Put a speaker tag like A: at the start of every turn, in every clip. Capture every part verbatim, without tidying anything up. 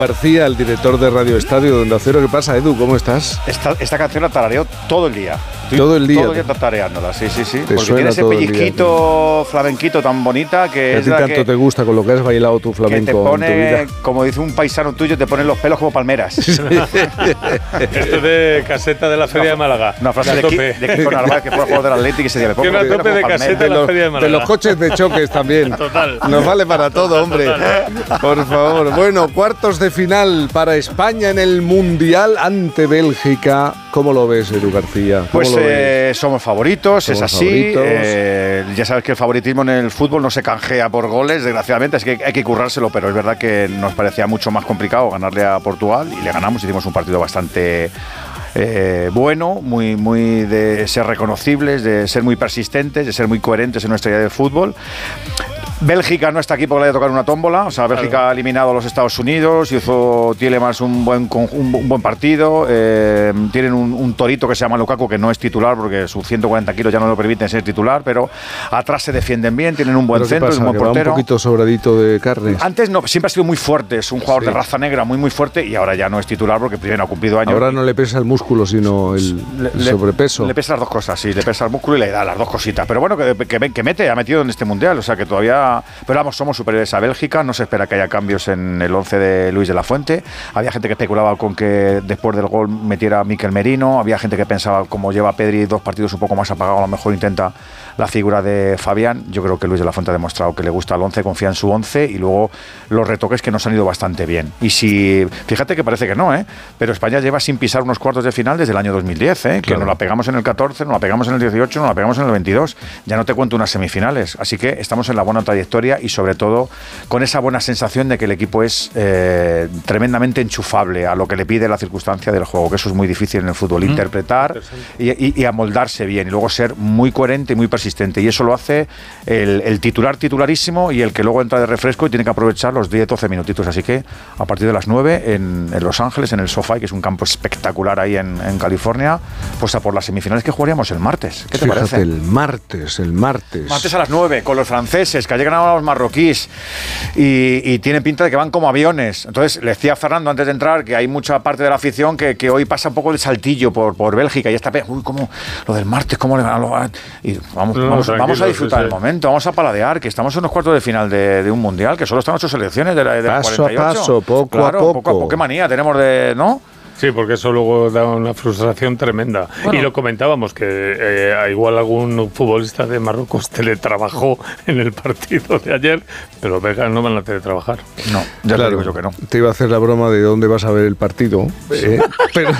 A: García, el director de Radio Estadio de Onda Cero. ¿Qué pasa, Edu? ¿Cómo estás?
B: Esta, esta canción la tarareo todo el día. Estoy
A: todo el día.
B: Todo el día tareándola, sí, sí, sí.
A: Te
B: Porque tiene ese pellizquito flamenquito tan bonita que
A: a
B: es
A: ti
B: la
A: tanto
B: que,
A: te gusta con lo que has bailado tu flamenco
B: que te pone,
A: en tu vida.
B: como dice un paisano tuyo, te ponen los pelos como palmeras.
C: Esto es de caseta de la Feria de Málaga.
B: Una frase de,
C: tope.
B: de Kiko Narváez, que fue jugador del Atlético y ese día me pongo
C: una
B: los pelos
C: tope
B: como
C: de
B: palmeras.
C: caseta
A: de,
C: de la
A: los,
C: Feria de Málaga.
A: de los coches de choques también.
C: Total.
A: Nos vale para todo, hombre.
C: Total.
A: Por favor. Bueno, cuartos de final para España en el Mundial ante Bélgica. ¿Cómo lo ves, Edu García? ¿Cómo
B: Pues
A: lo ves?
B: eh, somos favoritos,
A: Somos
B: es así.
A: favoritos.
B: Eh, ya sabes que el favoritismo en el fútbol no se canjea por goles, desgraciadamente, así que hay que currárselo, pero es verdad que nos parecía mucho más complicado ganarle a Portugal y le ganamos. Hicimos un partido bastante eh, bueno, muy, muy de ser reconocibles, de ser muy persistentes, de ser muy coherentes en nuestra idea de fútbol. Bélgica no está aquí porque le haya tocado una tómbola, o sea, Bélgica claro. ha eliminado a los Estados Unidos, hizo Tielemans un buen, un, un buen partido, eh, tienen un, un torito que se llama Lukaku que no es titular porque sus ciento cuarenta kilos ya no lo permiten ser titular, pero atrás se defienden bien, tienen un buen centro,
A: pasa,
B: un buen
A: que
B: portero.
A: Va un poquito sobradito de carne.
B: Antes no, siempre ha sido muy fuerte, es un jugador
A: sí.
B: de raza negra muy muy fuerte y ahora ya no es titular porque primero ha cumplido años.
A: Ahora no le pesa el músculo, sino el,
B: le,
A: el sobrepeso.
B: Le, le pesa las dos cosas, sí, le pesa el músculo y le da las dos cositas, pero bueno, que, que, que mete, ha metido en este mundial, o sea que todavía, pero vamos, somos superiores a Bélgica, no se espera que haya cambios en el once de Luis de la Fuente. Había gente que especulaba con que después del gol metiera a Mikel Merino, había gente que pensaba, como lleva Pedri dos partidos un poco más apagados, a lo mejor intenta la figura de Fabián. Yo creo que Luis de la Fuente ha demostrado que le gusta el once, confía en su once y luego los retoques que nos han ido bastante bien. Y si, fíjate que parece que no, ¿eh? Pero España lleva sin pisar unos cuartos de final desde el año dos mil diez, ¿eh? Que claro. nos la pegamos en el catorce, nos la pegamos en el dieciocho, nos la pegamos en el veintidós. Ya no te cuento unas semifinales. Así que estamos en la buena trayectoria y sobre todo todo con esa buena sensación de que el equipo es eh, tremendamente enchufable a lo que le pide la circunstancia del juego, que eso es muy difícil en el fútbol, mm. interpretar y, y, y amoldarse bien y luego ser muy coherente y muy persistente, y eso lo hace el, el titular titularísimo y el que luego entra de refresco y tiene que aprovechar los diez doce minutitos, así que a partir de las nueve en, en Los Ángeles, en el SoFi, que es un campo espectacular ahí en, en California, pues a por las semifinales que jugaríamos el martes. ¿Qué te
A: Fíjate,
B: parece?
A: el martes, el martes.
B: Martes a las nueve, con los franceses, que llegan ahora los marroquíes. Y, y tienen pinta de que van como aviones. Entonces, le decía a Fernando antes de entrar que hay mucha parte de la afición que, que hoy pasa un poco de saltillo por, por Bélgica y está, uy, ¿cómo? Lo del martes, ¿cómo le van a lo, y vamos, no, vamos, vamos a disfrutar sí, sí. el momento, vamos a paladear, que estamos en los cuartos de final de, de un mundial, que solo están ocho selecciones de la de
A: paso
B: cuarenta y ocho.
A: A paso, poco
B: claro,
A: a poco.
B: poco a poco. Qué manía tenemos de, ¿no?
C: Sí, porque eso luego da una frustración tremenda. Bueno. Y lo comentábamos, que eh, igual algún futbolista de Marruecos teletrabajó en el partido de ayer, pero los belgas no van a teletrabajar.
B: No, ya claro, te digo yo que no.
A: Te iba a hacer la broma de dónde vas a ver el partido, eh, pero...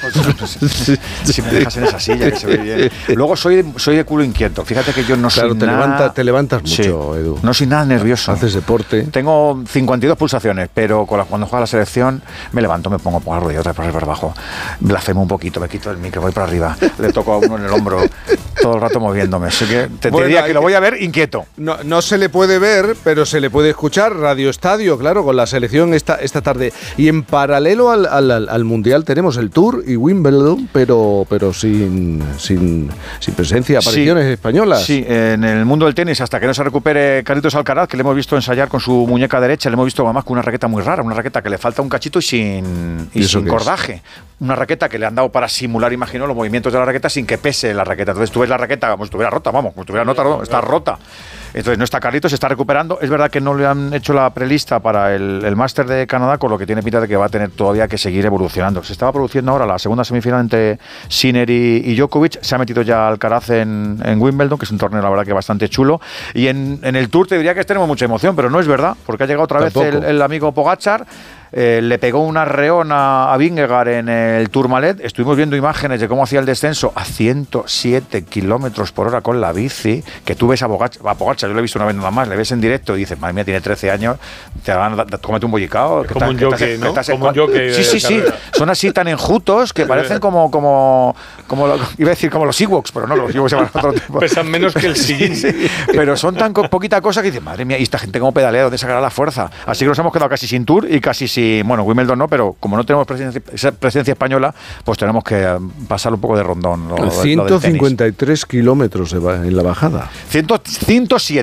B: Si me dejas en esa silla, que se ve bien. Luego soy de, soy de culo inquieto. Fíjate que yo no
A: claro,
B: soy
A: te
B: nada...
A: Levanta, te levantas mucho,
B: sí,
A: Edu.
B: No soy nada nervioso.
A: Haces deporte.
B: Tengo cincuenta y dos pulsaciones, pero con la, cuando juega la selección me levanto, me pongo por la rodilla, otra vez por abajo. Blasfemo un poquito, me quito el micro, voy para arriba, le toco a uno en el hombro todo el rato moviéndome. Así que te, bueno, te diría que lo voy a ver inquieto.
A: No, no se le puede ver, pero se le puede escuchar. Radio Estadio, claro, con la selección esta, esta tarde. Y en paralelo al, al, al Mundial tenemos el Tour y Wimbledon, pero, pero sin, sin, sin presencia, apariciones
B: sí,
A: españolas.
B: Sí, en el mundo del tenis, hasta que no se recupere Carlitos Alcaraz, que le hemos visto ensayar con su muñeca derecha, le hemos visto además con una raqueta muy rara, una raqueta que le falta un cachito y sin, y ¿Y sin cordaje. Es? Una raqueta que le han dado para simular, imagino, los movimientos de la raqueta sin que pese la raqueta. Entonces tú ves la raqueta como si estuviera rota, vamos, como si estuviera nota, no, está rota. Entonces no está Carlitos, se está recuperando. Es verdad que no le han hecho la prelista para el, el Máster de Canadá, con lo que tiene pinta de que va a tener todavía que seguir evolucionando. Se estaba produciendo ahora la segunda semifinal entre Sinner y, y Djokovic. Se ha metido ya Alcaraz en, en Wimbledon, que es un torneo la verdad que bastante chulo. Y en, en el Tour te diría que tenemos mucha emoción, pero no es verdad, porque ha llegado otra Tampoco. vez el, el amigo Pogačar. Eh, le pegó un arreón a, a Vingegaard en el Tourmalet. Estuvimos viendo imágenes de cómo hacía el descenso a ciento siete kilómetros por hora con la bici, que tú ves a Pogačar, a Pogačar, yo lo he visto una vez nada más, le ves en directo y dices, madre mía, tiene trece años, te van a comete un bollicao.
C: Es como un jockey, ¿no? Como un jockey.
B: Sí, sí, sí. Son así tan enjutos que parecen como, como, como lo, iba a decir como los Ewoks, pero no, los Ewoks se llaman otro tipo.
C: Pesan menos que el sillín.
B: Sí, sí. Pero son tan co poquita cosa que dices, madre mía, y esta gente como pedalea, ¿dónde sacará la fuerza? Así que nos hemos quedado casi sin Tour y casi sin... Sí, bueno, Wimbledon no, pero como no tenemos presencia, presencia española, pues tenemos que pasar un poco de rondón. Lo,
A: ciento cincuenta y tres kilómetros en la bajada.
B: ciento siete.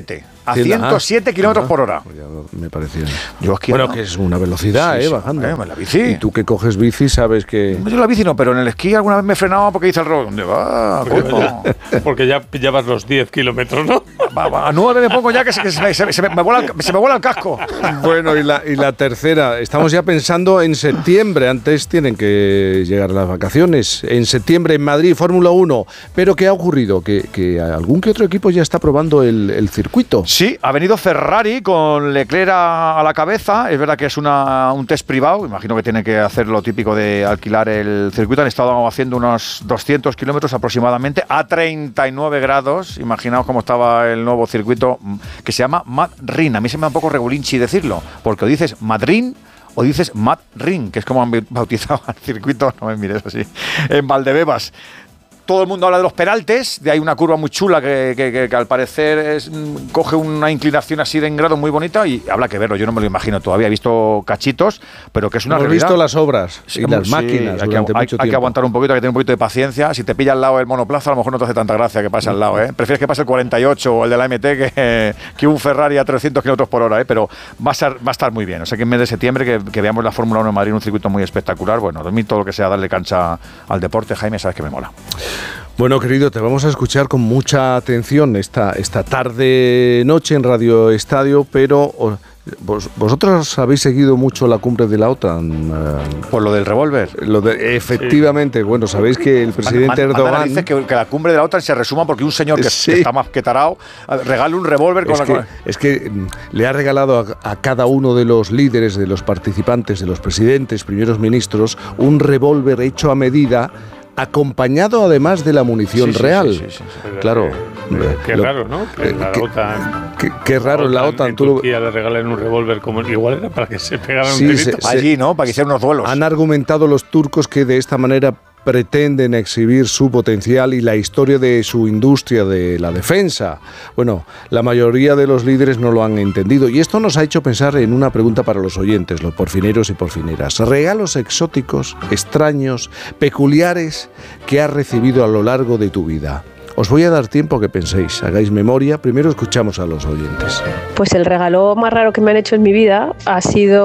B: a ciento siete kilómetros
A: ah,
B: por hora.
A: Ya me parecía.
B: Yo es que
A: bueno,
B: no.
A: que es una velocidad,
B: Sí,
A: ¿eh?
B: sí,
A: Bajando.
B: hombre, la bici.
A: Y tú que coges bici sabes que...
B: Yo la bici no, pero en el esquí alguna vez me frenaba porque dice el robo. ¿Dónde va?
C: Porque,
B: ¿Cómo?
C: ya, porque ya pillabas los diez kilómetros, ¿no?
B: Va, va, a nueve me pongo ya que se, que se, me, se, se me, me vuela el, se me vuela el casco.
A: Bueno, y la, y la tercera, estamos ya pensando en septiembre, antes tienen que llegar las vacaciones. En septiembre en Madrid, Fórmula uno. ¿Pero qué ha ocurrido? Que, que algún que otro equipo ya está probando el, el circuito.
B: Sí, ha venido Ferrari con Leclerc a, a la cabeza. Es verdad que es una, un test privado. Imagino que tiene que hacer lo típico de alquilar el circuito. Han estado haciendo unos doscientos kilómetros aproximadamente a treinta y nueve grados. Imaginaos cómo estaba el nuevo circuito que se llama Madrid. A mí se me da un poco regulinchi decirlo, porque o dices Madrid o dices Madrid, que es como han bautizado al circuito, no me mires así, en Valdebebas. Todo el mundo habla de los peraltes, de ahí una curva muy chula que, que, que, que al parecer es, coge una inclinación así de en grado muy bonita y habrá que verlo, yo no me lo imagino todavía, he visto cachitos, pero que es una
A: Hemos
B: realidad.
A: visto las obras
B: Sí,
A: y las
B: sí,
A: máquinas
B: hay,
A: durante
B: que, hay,
A: mucho
B: hay
A: tiempo.
B: que aguantar un poquito, hay que tener un poquito de paciencia. Si te pilla al lado el monoplaza, a lo mejor no te hace tanta gracia que pase al lado, ¿eh? Prefieres que pase el cuarenta y ocho o el de la M T que, que un Ferrari a trescientos kilómetros por hora, ¿eh? Pero va a, ser, va a estar muy bien. O sea que en mes de septiembre que, que veamos la Fórmula uno en Madrid, un circuito muy espectacular. Bueno, a mí todo lo que sea darle cancha al deporte, Jaime, sabes que me mola.
A: Bueno, querido, te vamos a escuchar con mucha atención esta, esta tarde-noche en Radio Estadio, pero vos, vosotros habéis seguido mucho la cumbre de la OTAN. Eh,
B: Por lo del revólver.
A: Lo de, efectivamente, sí. Bueno, sabéis que el presidente
B: And, And,
A: Erdogan...
B: dice que, que la cumbre de la OTAN se resuma porque un señor que,
A: sí.
B: que está más que tarao regala un revólver con
A: es
B: la...
A: Que, es que le ha regalado a, a cada uno de los líderes, de los participantes, de los presidentes, primeros ministros, un revólver hecho a medida, acompañado además de la munición
B: sí, sí,
A: real.
B: Sí, sí, sí, sí.
A: Claro.
C: Eh, qué
A: lo,
C: raro, ¿no? Que la
A: qué,
C: OTAN...
A: Qué, qué raro en la OTAN.
C: En
A: tú
C: Turquía lo, le regalen un revólver como... Igual era para que se pegaran
A: sí,
C: un tirito.
A: Se,
B: Allí, ¿no? Para que hicieran unos duelos.
A: Han argumentado los turcos que de esta manera pretenden exhibir su potencial y la historia de su industria de la defensa. Bueno, la mayoría de los líderes no lo han entendido y esto nos ha hecho pensar en una pregunta para los oyentes, los porfineros y porfineras. Regalos exóticos, extraños, peculiares que has recibido a lo largo de tu vida. Os voy a dar tiempo a que penséis, hagáis memoria. Primero escuchamos a los oyentes.
D: Pues el regalo más raro que me han hecho en mi vida ha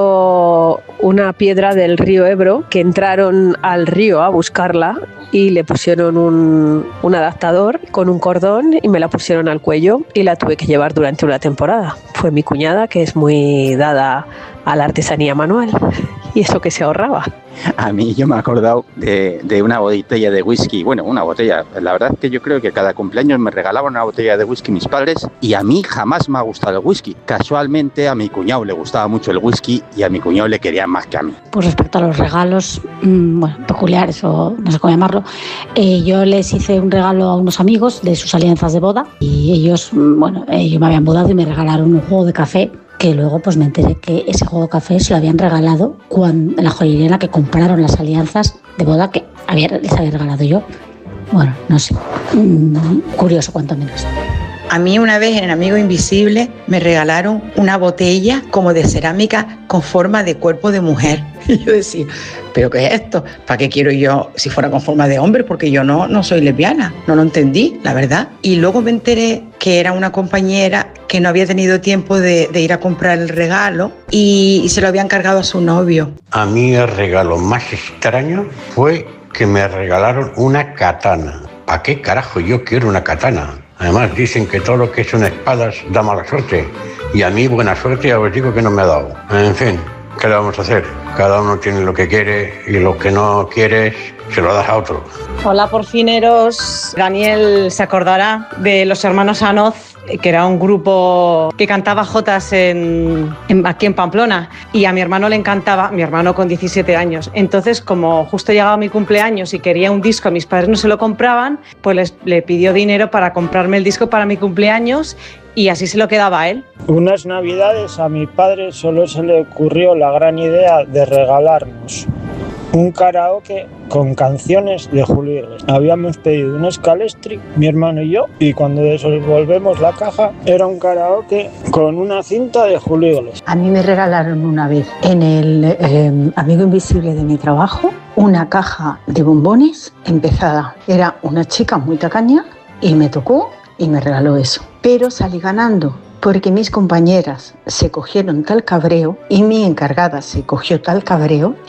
D: sido una piedra del río Ebro, que entraron al río a buscarla y le pusieron un, un adaptador con un cordón y me la pusieron al cuello y la tuve que llevar durante una temporada. Fue mi cuñada, que es muy dada a la artesanía manual, y eso que se ahorraba.
E: A mí yo me he acordado de, de una botella de whisky, bueno, una botella, la verdad es que yo creo que cada cumpleaños me regalaban una botella de whisky mis padres y a mí jamás me ha gustado el whisky. Casualmente a mi cuñado le gustaba mucho el whisky y a mi cuñado le quería más que a mí.
F: Pues respecto a los regalos, mmm, bueno, peculiares o no sé cómo llamarlo, eh, yo les hice un regalo a unos amigos de sus alianzas de boda y ellos, bueno, ellos me habían bodado y me regalaron un juego de café, que luego pues me enteré que ese juego de café se lo habían regalado cuando, en la joyería en la que compraron las alianzas de boda que había, les había regalado yo. Bueno, no sé, mmm, curioso cuanto menos.
G: A mí una vez en Amigo Invisible me regalaron una botella como de cerámica con forma de cuerpo de mujer. Y yo decía, ¿pero qué es esto? ¿Para qué quiero yo si fuera con forma de hombre? Porque yo no, no soy lesbiana, no lo entendí, la verdad. Y luego me enteré que era una compañera que no había tenido tiempo de, de ir a comprar el regalo y, y se lo habían cargado a su novio.
H: A mí el regalo más extraño fue que me regalaron una katana. ¿Para qué carajo yo quiero una katana? Además dicen que todo lo que son espadas da mala suerte. Y a mí buena suerte ya os digo que no me ha dado. En fin, ¿qué le vamos a hacer? Cada uno tiene lo que quiere y lo que no quieres se lo das a otro.
I: Hola porfineros, Daniel se acordará de los hermanos Anoz, que era un grupo que cantaba jotas en, en, aquí en Pamplona, y a mi hermano le encantaba, mi hermano con diecisiete años. Entonces, como justo llegaba mi cumpleaños y quería un disco, a mis padres no se lo compraban, pues les, le pidió dinero para comprarme el disco para mi cumpleaños y así se lo quedaba a él.
J: Unas navidades a mi padre solo se le ocurrió la gran idea de regalarnos un karaoke con canciones de Julio Iglesias. Habíamos pedido un Scalestri, mi hermano y yo, y cuando devolvemos la caja era un karaoke con una cinta de Julio Iglesias.
K: A mí me regalaron una vez en el eh, Amigo Invisible de mi trabajo una caja de bombones empezada. Era una chica muy tacaña y me tocó y me regaló eso. Pero salí ganando porque mis compañeras se cogieron tal cabreo y mi encargada se cogió tal cabreo